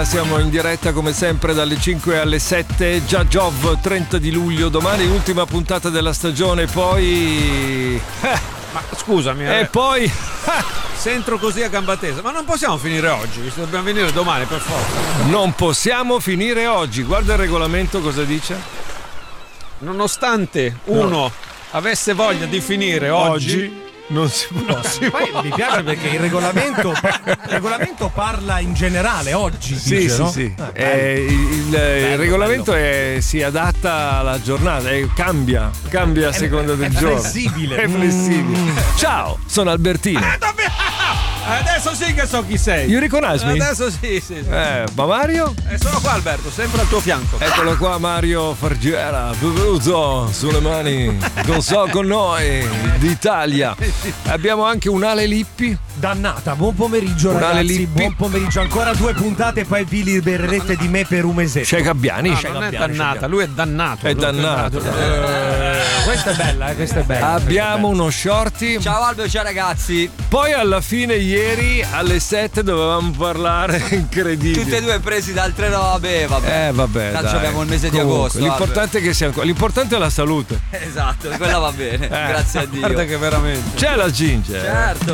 Italia, siamo in diretta come sempre dalle 5 alle 7, già Giov 30 di luglio, domani l'ultima puntata della stagione, poi... Ma scusami, E poi... se entro così a gamba tesa, ma non possiamo finire oggi, visto che dobbiamo venire domani per forza. Non possiamo finire oggi, guarda il regolamento cosa dice. Nonostante uno avesse voglia di finire oggi non si può. Poi mi piace perché il regolamento parla in generale oggi. Sì, dice, sì, no? sì. Bello. Il regolamento si adatta alla giornata, cambia a seconda del giorno. Flessibile. È flessibile. Ciao, sono Albertino. adesso sì che so chi sei. You recognize me? Adesso sì. Ma Mario? Sono qua Alberto, sempre al tuo fianco. Eccolo qua Mario Fargiera, benvenuto sulle mani, con noi d'Italia. Abbiamo anche un Ale Lippi. Dannata, buon pomeriggio Un Ale ragazzi, Lippi. buon pomeriggio, ancora 2 puntate e poi vi libererete di me per un mesetto. C'è Gabbiani. Non è dannata, lui è dannato. È dannato. Questa è bella, questa è bella. Abbiamo uno shorty. Ciao Aldo, ciao ragazzi. Poi alla fine ieri alle 7 dovevamo parlare, incredibile. Tutti e due presi da altre robe, vabbè. Vabbè, Tanto dai. abbiamo il mese di Comunque, agosto. l'importante è che siamo qua. L'importante è la salute. Esatto, quella va bene. Grazie a Dio. Guarda che veramente. C'è la Ginger. Certo.